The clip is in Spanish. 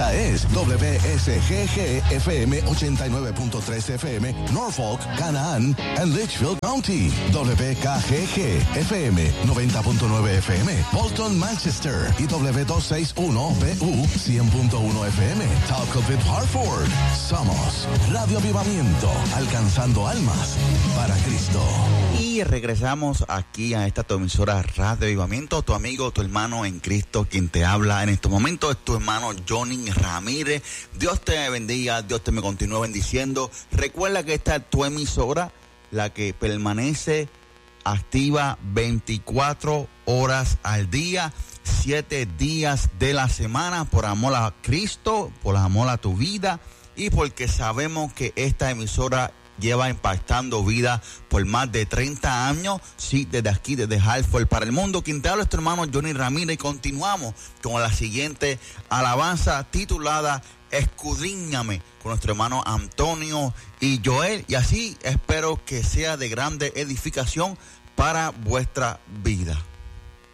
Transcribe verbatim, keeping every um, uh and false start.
Esta es W S G G F M ochenta y nueve punto tres F M, Norfolk, Canaan and Litchfield County. W K G G F M noventa punto nueve F M, Bolton, Manchester. Y W doscientos sesenta y uno B U cien punto uno F M, Talcott, Hartford. Somos Radio Avivamiento, alcanzando almas para Cristo. Y regresamos aquí a esta tu emisora Radio Avivamiento. Tu amigo, tu hermano en Cristo, quien te habla en estos momentos es tu hermano Johnny Ramírez. Dios te bendiga, Dios te me continúe bendiciendo. Recuerda que esta es tu emisora, la que permanece activa veinticuatro horas al día, siete días de la semana, por amor a Cristo, por amor a tu vida y porque sabemos que esta emisora lleva impactando vida por más de treinta años, sí, desde aquí, desde Hartford para el mundo. Quien te habla es tu hermano Johnny Ramírez y continuamos con la siguiente alabanza titulada Escudriñame, con nuestro hermano Antonio y Joel, y así espero que sea de grande edificación para vuestra vida.